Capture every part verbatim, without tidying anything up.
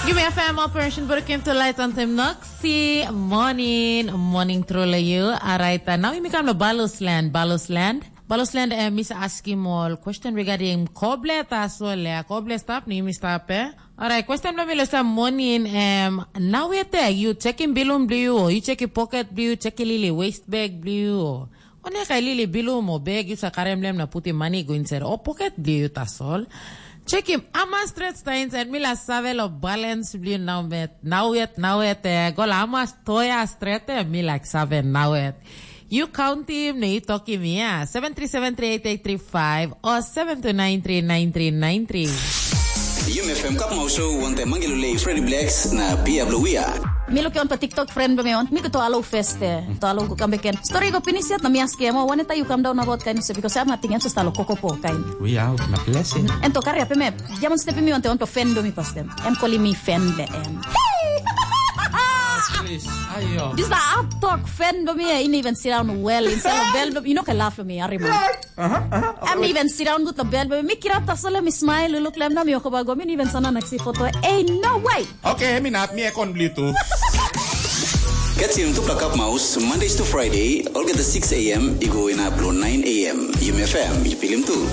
Give me a fam operation Burkim to light on them Noxy. Morning, morning troll you. Alright, uh, now we come to Balosland. Balosland. Balosland, uh, Miss asking all question regarding Koble Tasole. Koble stop, ni mi stop, eh? Alright, question no me listen morning. Um, now we take you checking bilum blue, or you check your pocket blue, check your lily waist bag blue. One kay lily bilum or bag, you sa karemlem na puti money go inside or pocket blue tasol. Check him. Ama straight steins and mila savel of balance blue now met now yet now yet gol ama toya straight me like seven now yet. You count him, no you talk him yeah. Seven three seven three eight eight three five or seven two nine three nine three nine three. U M F M Cup Mau Show wante mangilulay Freddy Blacks na Pia Bluia. Milo kyon pa TikTok friend ba mayon? Mi ko to alo feste. To alo ko kambeken. Story ko pinisiat na mias kaya mo. Wane tayo come down na about kain sa because I'm not tingin sa stalo koko po kain. We out na blessing. Ento karya pe me. Jamon step mi on te on to fendo mi pastem. Em koli mi fende em. Please. Ayo. This la up talk fendo mi in even sit down well instead of bell. You know ka laugh me arima. Uh-huh. I'm even sit down good the bell. Mi kira ta sala mi smile look lem na mi ko bago mi even sana naksi photo. Hey no way. Okay, mi not mi ekon blue too. Get him to Plug Up Mouse Mondays to Friday, all get the six a.m. You go in up to nine a.m. U M F M, you feel him too.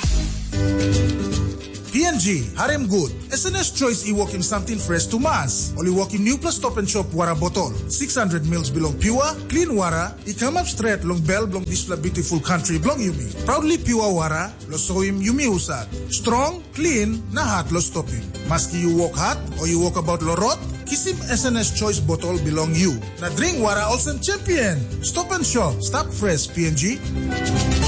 P N G, Harem Good. S N S Choice i-walk him something fresh to mass. Only walk him new plus Stop and Shop Wara bottle. six hundred mils belong pure, clean Wara. I come up straight long bell belong this beautiful country belong Yumi. Proudly pure Wara, lo so him Yumi usad. Strong, clean, na hot lo stop him. Maski you walk hot or you walk about lo rot, kiss him S N S Choice bottle belong you. Na drink Wara also champion. Stop and Shop, stop fresh P N G.